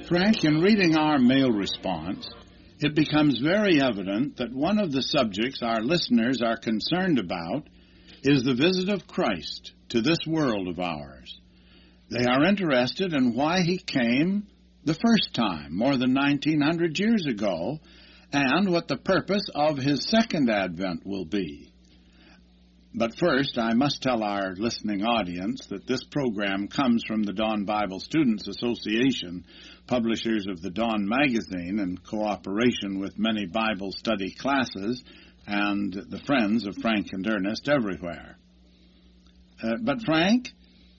Frank, in reading our mail response, it becomes very evident that one of the subjects our listeners are concerned about is the visit of Christ to this world of ours. They are interested in why he came the first time, more than 1900 years ago, and what the purpose of his second advent will be. But first, I must tell our listening audience that this program comes from the Dawn Bible Students Association, publishers of the Dawn magazine, in cooperation with many Bible study classes and the friends of Frank and Ernest everywhere. But Frank,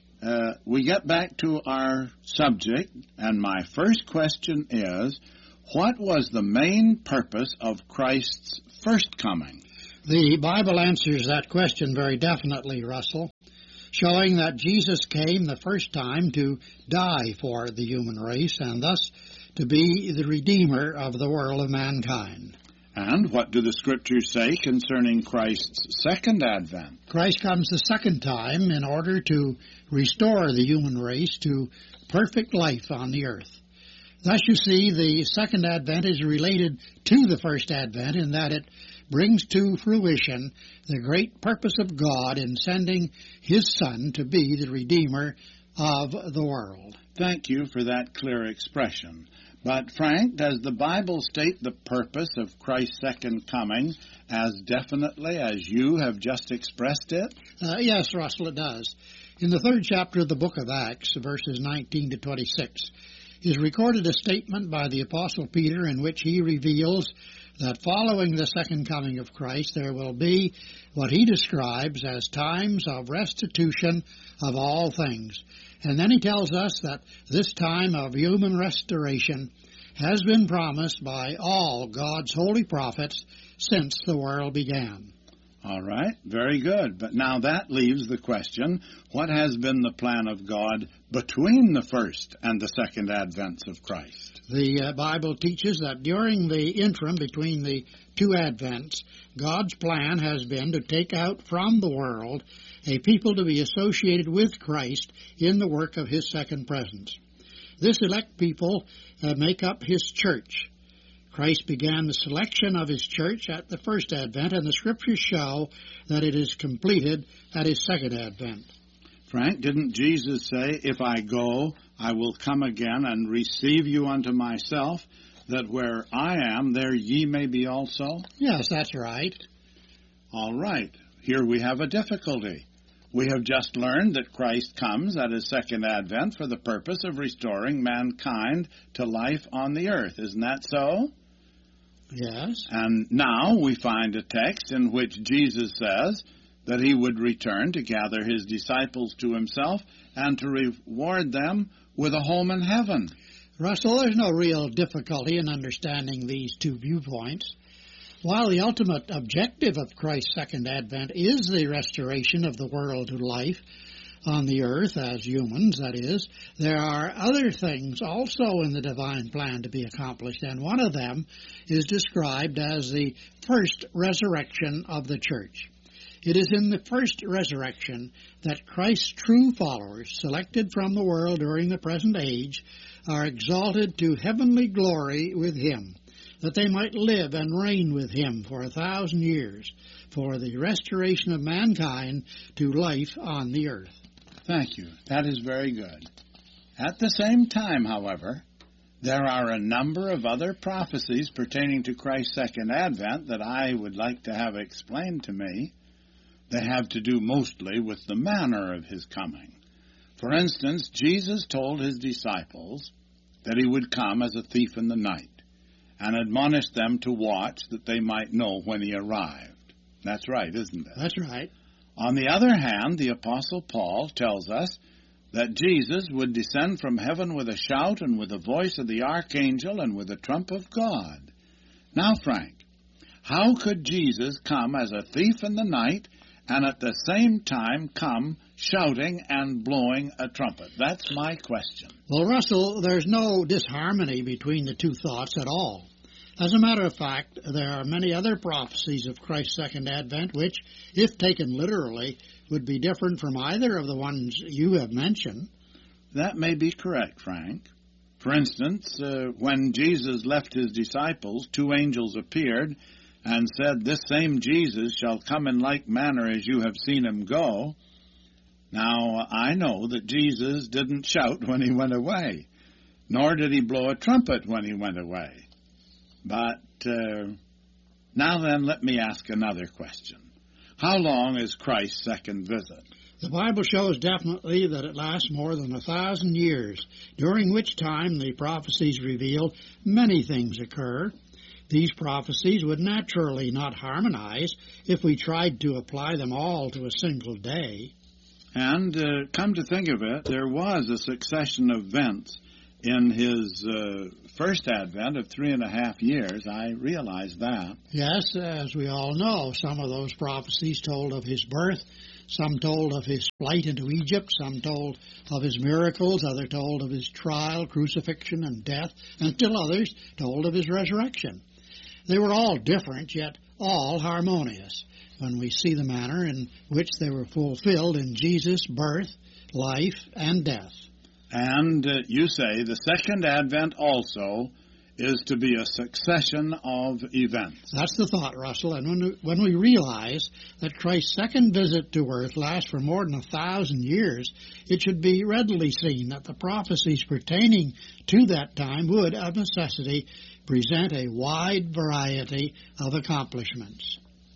we get back to our subject, and my first question is, what was the main purpose of Christ's first coming? The Bible answers that question very definitely, Russell, showing that Jesus came the first time to die for the human race and thus to be the Redeemer of the world of mankind. And what do the Scriptures say concerning Christ's second advent? Christ comes the second time in order to restore the human race to perfect life on the earth. Thus, you see, the second advent is related to the first advent in that it brings to fruition the great purpose of God in sending his Son to be the Redeemer of the world. Thank you for that clear expression. But, Frank, does the Bible state the purpose of Christ's second coming as definitely as you have just expressed it? Yes, Russell, it does. In the 3rd chapter of the book of Acts, verses 19 to 26, is recorded a statement by the Apostle Peter in which he reveals that following the second coming of Christ, there will be what he describes as times of restitution of all things. And then he tells us that this time of human restoration has been promised by all God's holy prophets since the world began. All right, very good. But now that leaves the question, what has been the plan of God between the first and the second advents of Christ? The Bible teaches that during the interim between the two advents, God's plan has been to take out from the world a people to be associated with Christ in the work of his second presence. This elect people make up his church. Christ began the selection of his church at the first advent, and the Scriptures show that it is completed at his second advent. Frank, didn't Jesus say, if I go, I will come again and receive you unto myself, that where I am, there ye may be also? Yes, that's right. All right. Here we have a difficulty. We have just learned that Christ comes at his second advent for the purpose of restoring mankind to life on the earth. Isn't that so? Yes. And now we find a text in which Jesus says that he would return to gather his disciples to himself and to reward them with a home in heaven. Russell, there's no real difficulty in understanding these two viewpoints. While the ultimate objective of Christ's second advent is the restoration of the world to life on the earth as humans, that is, there are other things also in the divine plan to be accomplished, and one of them is described as the first resurrection of the church. It is in the first resurrection that Christ's true followers, selected from the world during the present age, are exalted to heavenly glory with him, that they might live and reign with him for 1,000 years, for the restoration of mankind to life on the earth. Thank you. That is very good. At the same time, however, there are a number of other prophecies pertaining to Christ's second advent that I would like to have explained to me. They have to do mostly with the manner of his coming. For instance, Jesus told his disciples that he would come as a thief in the night, and admonished them to watch that they might know when he arrived. That's right, isn't it? That's right. On the other hand, the Apostle Paul tells us that Jesus would descend from heaven with a shout and with the voice of the archangel and with the trump of God. Now, Frank, how could Jesus come as a thief in the night and at the same time come shouting and blowing a trumpet? That's my question. Well, Russell, there's no disharmony between the two thoughts at all. As a matter of fact, there are many other prophecies of Christ's second advent which, if taken literally, would be different from either of the ones you have mentioned. That may be correct, Frank. For instance, when Jesus left his disciples, two angels appeared and said, "This same Jesus shall come in like manner as you have seen him go." Now, I know that Jesus didn't shout when he went away, nor did he blow a trumpet when he went away. But now then, let me ask another question. How long is Christ's second visit? The Bible shows definitely that it lasts more than 1,000 years, during which time the prophecies reveal many things occur. These prophecies would naturally not harmonize if we tried to apply them all to a single day. And come to think of it, there was a succession of events in his first advent of 3.5 years. I realize that. Yes, as we all know, some of those prophecies told of his birth, some told of his flight into Egypt, some told of his miracles, others told of his trial, crucifixion, and death, and still others told of his resurrection. They were all different, yet all harmonious, when we see the manner in which they were fulfilled in Jesus' birth, life, and death. And you say the second advent also is to be a succession of events. That's the thought, Russell. And when we realize that Christ's second visit to earth lasts for more than 1,000 years, it should be readily seen that the prophecies pertaining to that time would, of necessity, present a wide variety of accomplishments.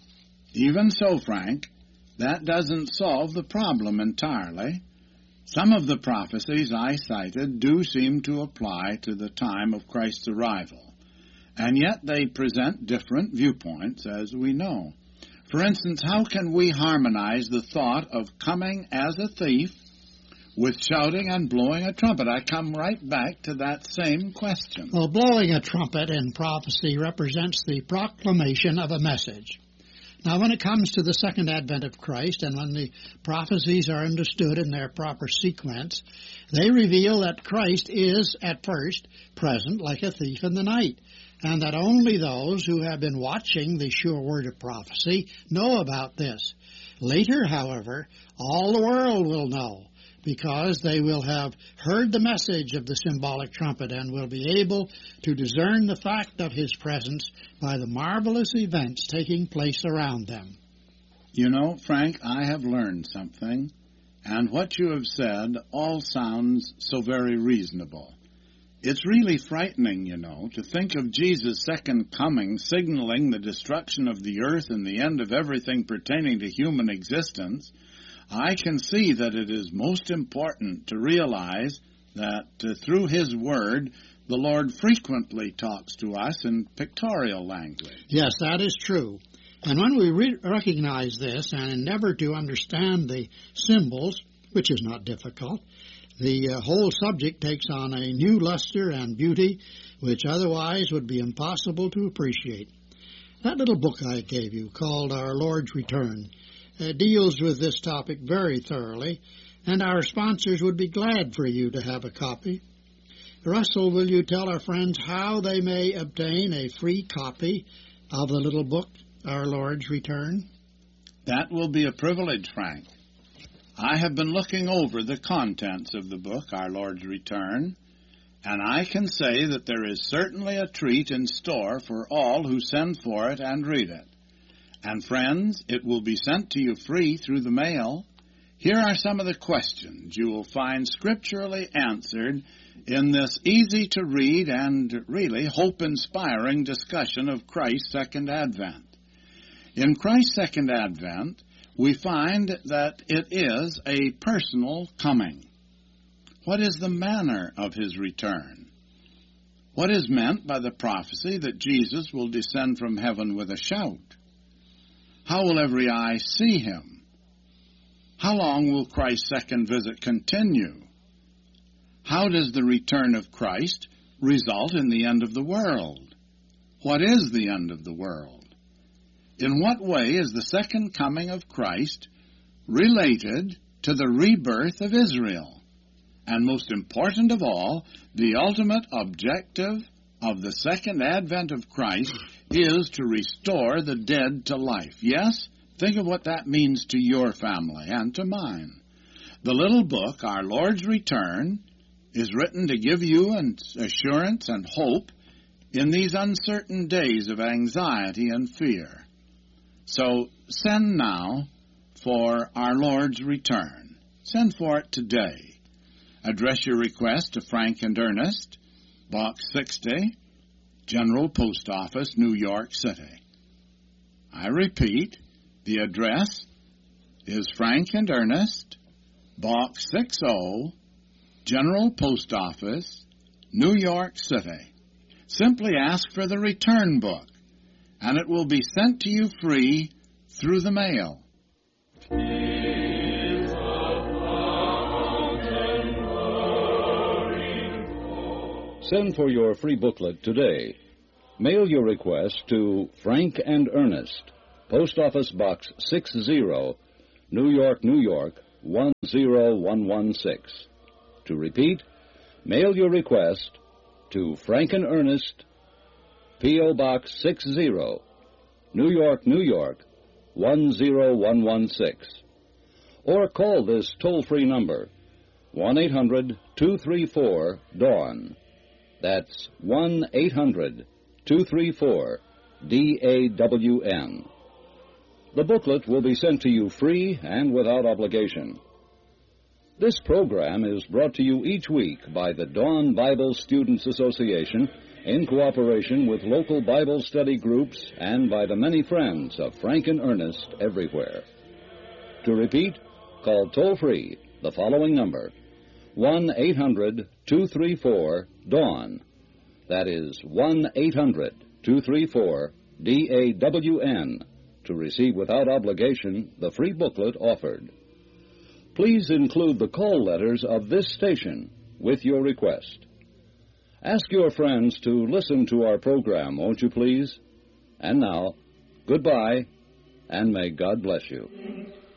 Even so, Frank, that doesn't solve the problem entirely. Some of the prophecies I cited do seem to apply to the time of Christ's arrival, and yet they present different viewpoints, as we know. For instance, how can we harmonize the thought of coming as a thief with shouting and blowing a trumpet? I come right back to that same question. Well, blowing a trumpet in prophecy represents the proclamation of a message. Now, when it comes to the second advent of Christ, and when the prophecies are understood in their proper sequence, they reveal that Christ is, at first, present like a thief in the night, and that only those who have been watching the sure word of prophecy know about this. Later, however, all the world will know, because they will have heard the message of the symbolic trumpet and will be able to discern the fact of his presence by the marvelous events taking place around them. You know, Frank, I have learned something, and what you have said all sounds so very reasonable. It's really frightening, you know, to think of Jesus' second coming signaling the destruction of the earth and the end of everything pertaining to human existence. I can see that it is most important to realize that through his word, the Lord frequently talks to us in pictorial language. Yes, that is true. And when we recognize this and endeavor to understand the symbols, which is not difficult, the whole subject takes on a new luster and beauty which otherwise would be impossible to appreciate. That little book I gave you, called Our Lord's Return, deals with this topic very thoroughly, and our sponsors would be glad for you to have a copy. Russell, will you tell our friends how they may obtain a free copy of the little book, Our Lord's Return? That will be a privilege, Frank. I have been looking over the contents of the book, Our Lord's Return, and I can say that there is certainly a treat in store for all who send for it and read it. And friends, it will be sent to you free through the mail. Here are some of the questions you will find scripturally answered in this easy-to-read and really hope-inspiring discussion of Christ's second advent. In Christ's second advent, we find that it is a personal coming. What is the manner of his return? What is meant by the prophecy that Jesus will descend from heaven with a shout? How will every eye see him? How long will Christ's second visit continue? How does the return of Christ result in the end of the world? What is the end of the world? In what way is the second coming of Christ related to the rebirth of Israel? And most important of all, the ultimate objective of the second advent of Christ is to restore the dead to life. Yes, think of what that means to your family and to mine. The little book, Our Lord's Return, is written to give you an assurance and hope in these uncertain days of anxiety and fear. So send now for our Lord's return. Send for it today. Address your request to Frank and Ernest, Box 60, General Post Office, New York City. I repeat, the address is Frank and Ernest, Box 60, General Post Office, New York City. Simply ask for the return book, and it will be sent to you free through the mail. Send for your free booklet today. Mail your request to Frank and Ernest, Post Office Box 60, New York, New York, 10116. To repeat, mail your request to Frank and Ernest, P.O. Box 60, New York, New York, 10116. Or call this toll-free number, 1-800-234-DAWN. That's 1-800-234-DAWN. The booklet will be sent to you free and without obligation. This program is brought to you each week by the Dawn Bible Students Association in cooperation with local Bible study groups and by the many friends of Frank and Ernest everywhere. To repeat, call toll-free the following number, 1-800-234-DAWN. That is 1-800-234-DAWN to receive without obligation the free booklet offered. Please include the call letters of this station with your request. Ask your friends to listen to our program, won't you please? And now, goodbye, and may God bless you.